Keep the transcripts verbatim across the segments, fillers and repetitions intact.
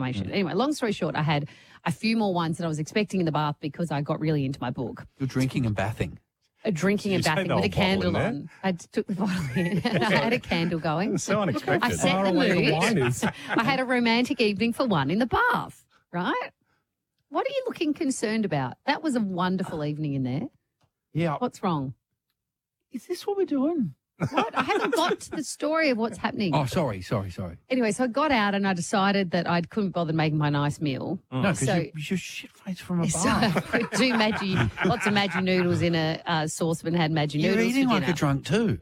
information. Anyway, long story short, I had a few more ones that I was expecting in the bath because I got really into my book. You're drinking and bathing. Uh, drinking Did and you take bathing the with a whole bottle candle in there? on. I took the bottle in and I had a candle going. So unexpected. I set Far the away the mood. wine is. I had a romantic evening for one in the bath, right? What are you looking concerned about? That was a wonderful evening in there. Yeah. What's wrong? Is this what we're doing? What? I haven't got to the story of what's happening. Oh, sorry, sorry, sorry. Anyway, so I got out and I decided that I couldn't bother making my nice meal. No, because So- you're, you're shit face from a So bar. I put two Maggi, lots of Maggi noodles in a uh, saucepan, had Maggi You're noodles eating for like dinner. a drunk too.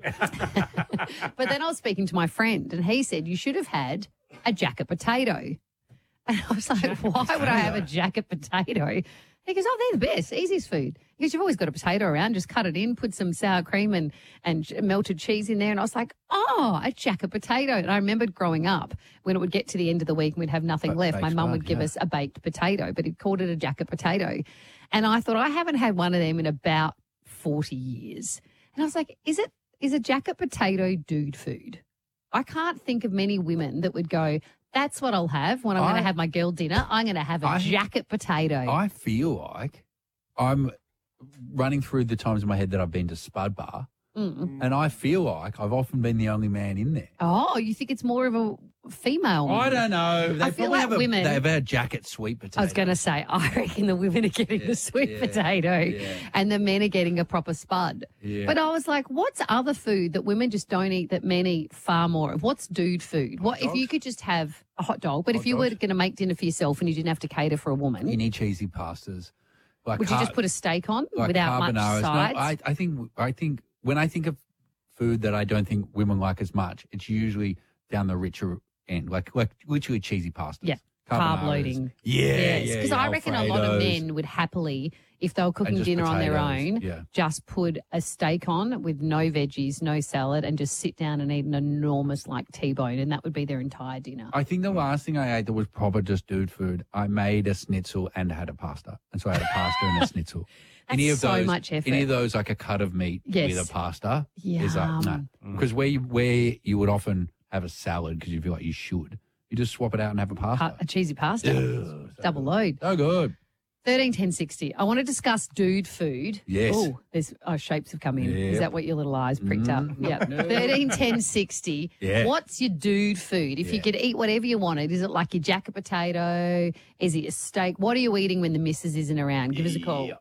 But then I was speaking to my friend and he said, you should have had a jacket potato. And I was like, why would I have a jacket potato? He goes, oh, they're the best, easiest food. He goes, you've always got a potato around, just cut it in, put some sour cream and, and melted cheese in there. And I was like, oh, a jacket potato. And I remembered growing up when it would get to the end of the week and we'd have nothing Ba- left, my baked mum spud, would give yeah. us a baked potato, but he called it a jacket potato. And I thought, I haven't had one of them in about forty years. And I was like, is it is a jacket potato dude food? I can't think of many women that would go, that's what I'll have when I'm going I- to have my girl dinner. I'm going to have a I- jacket potato. I feel like I'm running through the times in my head that I've been to Spud Bar, Mm. and I feel like I've often been the only man in there. Oh, you think it's more of a female? I one? don't know. They I feel probably like have a, women- They have a jacket sweet potato. I was going to say, I reckon the women are getting Yeah, the sweet yeah, potato yeah. and the men are getting a proper spud. Yeah. But I was like, what's other food that women just don't eat that men eat far more of? What's dude food? What if you could just have a hot dog, but if Hot you were dogs. going to make dinner for yourself and you didn't have to cater for a woman, You need cheesy pastas. Like would you car- just put a steak on like without much carbonaras. sides? No, I, I think I think when I think of food that I don't think women like as much, it's usually down the richer end, like like literally cheesy pastas. Yeah. Carb Carbonaras. loading. Yeah, Yes, yeah. because yeah, I reckon a lot of Alfredos. men would happily, if they were cooking just dinner on their potatoes, own, yeah. just put a steak on with no veggies, no salad, and just sit down and eat an enormous like T-bone, and that would be their entire dinner. I think the last thing I ate that was proper just dude food, I made a schnitzel and had a pasta. And so I had a pasta and a schnitzel. That's any of so those, much effort. Any of those, like a cut of meat Yes. with a pasta, is like, no. Yum. Because where you, where you would often have a salad because you feel like you should, you just swap it out and have a Pa- pasta. a cheesy pasta, Ugh, so double load. So good. Thirteen ten sixty. I want to discuss dude food. Yes. Oh, there's oh, shapes have come in. Is Yep. that what your little eyes pricked up? Mm. Yeah. Thirteen ten sixty. Yeah. What's your dude food? If you Yeah. could eat whatever you wanted, is it like your jacket potato? Is it a steak? What are you eating when the missus isn't around? Give us a call.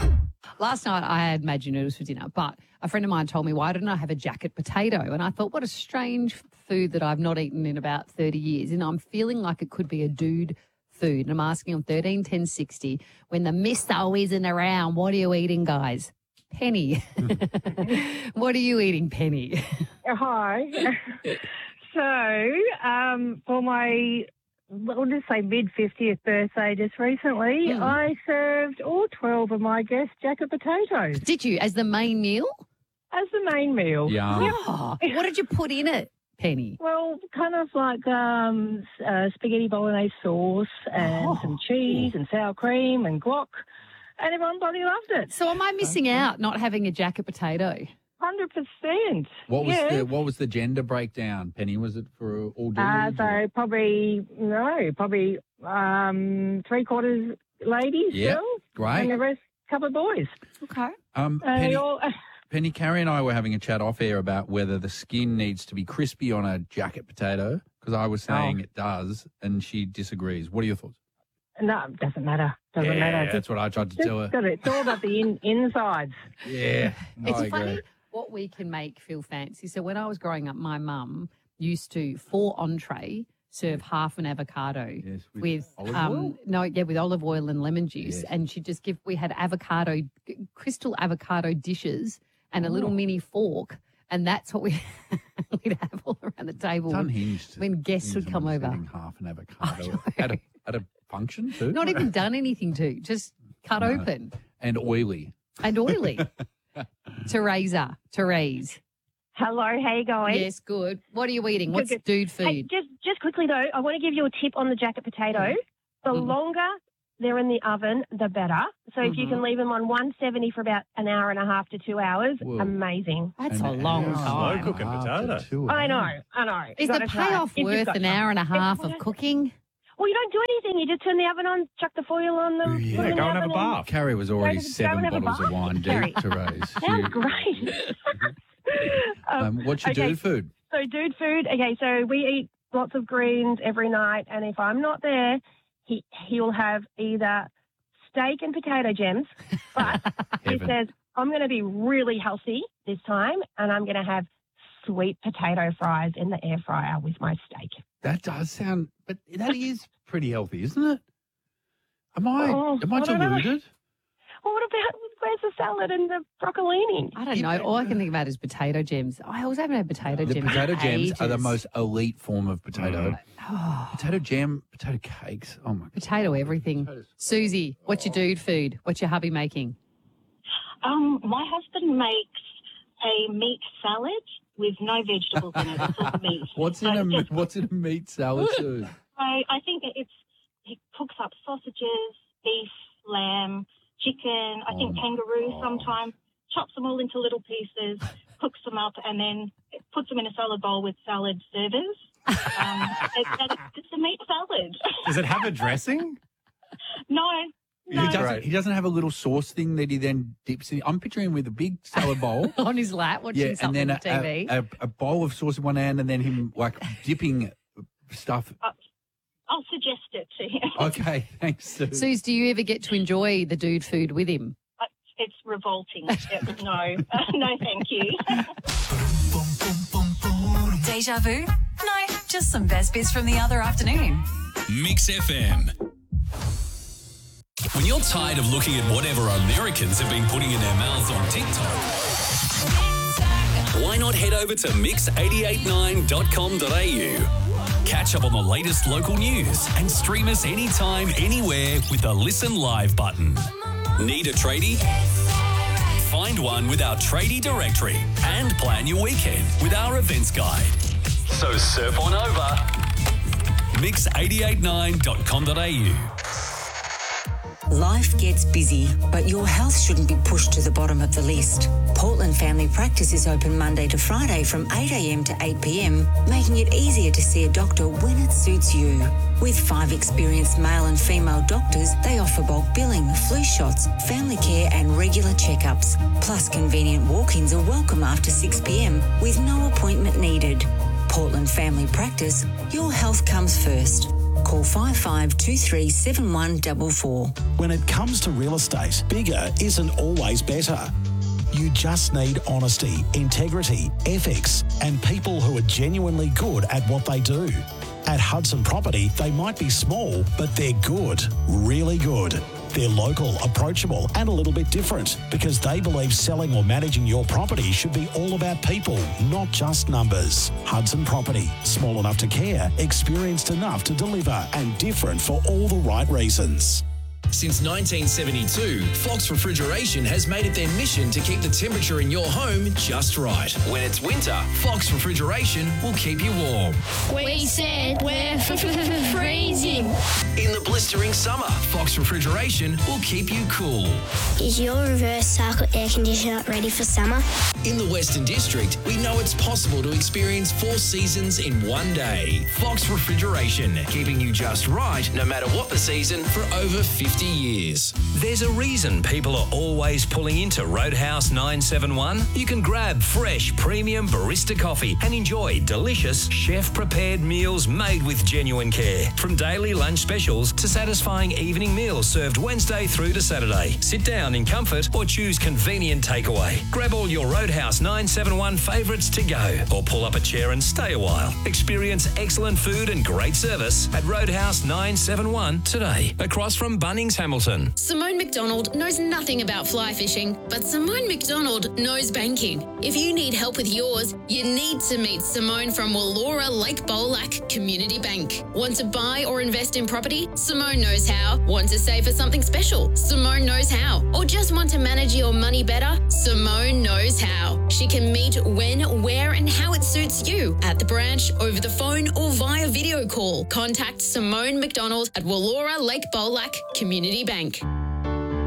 Last night I had Maggi noodles for dinner, but a friend of mine told me, why didn't I have a jacket potato? And I thought, what a strange food that I've not eaten in about thirty years. And I'm feeling like it could be a dude food. And I'm asking on thirteen ten sixty, when the misto isn't around, what are you eating, guys? Penny. What are you eating, Penny? Hi. so, um, for my, I'll just say mid fiftieth birthday just recently, Hmm. I served all twelve of my guests jacket potatoes Did you, as the main meal? as the main meal. Yum. Oh, what did you put in it, Penny? Well, kind of like um, s- uh, spaghetti bolognese sauce and Oh. some cheese and sour cream and guac, and everyone bloody loved it. So am I missing out not having a jacket potato? one hundred percent. What was yeah. the what was the gender breakdown, Penny? Was it for all dudes? Uh, or- so probably, no, probably um, three quarters ladies, Yep, girls, great. and the rest couple of boys. Okay. um, And Penny, they all, Penny, Carrie and I were having a chat off air about whether the skin needs to be crispy on a jacket potato, because I was saying Oh. it does, and she disagrees. What are your thoughts? no, it doesn't matter. Doesn't yeah, matter. that's Just, what I tried to just tell her. got it. It's all about the in, insides. Yeah, It's I agree. funny what we can make feel fancy. So when I was growing up, my mum used to, for entree, serve half an avocado Yes, with with, olive um, oil? no, yeah, with olive oil and lemon juice, Yes. and she'd just give. We had avocado, crystal avocado dishes, and a little mini fork, and that's what we we'd have all around the table It's unhinged. when guests would Seems come someone's over. eating half an avocado at a, at a function too. Not even done anything to, just cut No. open And oily. and oily. Teresa, Therese. Hello, how you going? Yes, good. What are you eating? What's Good, dude food? Hey, just just quickly though, I want to give you a tip on the jacket potato. The Mhm. longer they're in the oven, the better. So if you Mhm. can leave them on one seventy for about an hour and a half to two hours, Whoa. amazing. That's An a long hour and time. Slow cooking half to potato. two I know, hours. I know. Is Gotta the try. payoff If you've worth got an time. hour and a half It's of worth- cooking? Well, you don't do anything. You just turn the oven on, chuck the foil on them. Yeah, put them in go the and have a oven bath. Carrie was already Go to- go seven and have a bottles of bath, wine Carrie. deep, Therese. Sounds You- great. um, what's your okay. dude food? So, dude food. Okay, so we eat lots of greens every night, and if I'm not there, he he'll have either steak and potato gems, but he Heaven. says I'm going to be really healthy this time, and I'm going to have sweet potato fries in the air fryer with my steak. That does sound, but that is pretty healthy, isn't it? Am I, Oh, am I I don't know. deluded? Well, what about where's the salad and the broccolini? I don't know. All I can think about is potato gems. I always haven't had potato The gems. potato in gems are the ages. most elite form of potato. Oh, Potato jam, potato cakes. Oh my god. potato everything. Potatoes. Susie, what's your dude food? What's your hubby making? Um, my husband makes a meat salad with no vegetables in it. It's all meat. What's So in a it's me- just- what's in a meat salad? Sue? I, I think it's he cooks up sausages, beef, lamb, chicken. I think Oh, kangaroo God. sometimes. Chops them all into little pieces, cooks them up, and then puts them in a salad bowl with salad servers. Um, it, and it's just a meat salad. Does it have a dressing? no, He no. doesn't. Right. He doesn't have a little sauce thing that he then dips in. I'm picturing him with a big salad bowl. On his lap, watching yeah, and something then on a, T V. a, a, a bowl of sauce in one hand, and then him like dipping stuff. I'll suggest it to him. Okay, thanks, Sue. Suze, do you ever get to enjoy the dude food with him? It's revolting. It- no, no, thank you. Deja vu? No, just some best bits from the other afternoon. Mix F M. When you're tired of looking at whatever Americans have been putting in their mouths on TikTok, why not head over to mix eight eight nine dot com dot a u? Catch up on the latest local news and stream us anytime, anywhere with the Listen Live button. Need a tradie? Find one with our tradie directory and plan your weekend with our events guide. So surf on over. mix eight eight nine dot com dot a u. Life gets busy, but your health shouldn't be pushed to the bottom of the list. Portland Family Practice is open Monday to Friday from eight a.m. to eight p.m, making it easier to see a doctor when it suits you. With five experienced male and female doctors, they offer bulk billing, flu shots, family care and regular checkups. Plus, convenient walk-ins are welcome after six p.m. with no appointment needed. Portland Family Practice, your health comes first. Call five five two three seven one four four. When it comes to real estate, bigger isn't always better. You just need honesty, integrity, ethics, and people who are genuinely good at what they do. At Hudson Property, they might be small, but they're good, really good. They're local, approachable, and a little bit different because they believe selling or managing your property should be all about people, not just numbers. Hudson Property, small enough to care, experienced enough to deliver, and different for all the right reasons. Since nineteen seventy-two, Fox Refrigeration has made it their mission to keep the temperature in your home just right. When it's winter, Fox Refrigeration will keep you warm. We said we're freezing. In the blistering summer, Fox Refrigeration will keep you cool. Is your reverse cycle air conditioner ready for summer? In the Western District, we know it's possible to experience four seasons in one day. Fox Refrigeration, keeping you just right no matter what the season for over fifty years. There's a reason people are always pulling into Roadhouse nine seven one. You can grab fresh premium barista coffee and enjoy delicious chef-prepared meals made with genuine care. From daily lunch specials to satisfying evening meals served Wednesday through to Saturday. Sit down in comfort or choose convenient takeaway. Grab all your Roadhouse nine seven one favourites to go or pull up a chair and stay a while. Experience excellent food and great service at Roadhouse nine seven one today, across from Bunnings Hamilton. Simone McDonald knows nothing about fly fishing, but Simone McDonald knows banking. If you need help with yours, you need to meet Simone from Wallora Lake Bolac Community Bank. Want to buy or invest in property? Simone knows how. Want to save for something special? Simone knows how. Or just want to manage your money better? Simone knows how. She can meet when, where and how it suits you at the branch, over the phone or via video call. Contact Simone McDonald at Wallora Lake Bolac Community Bank.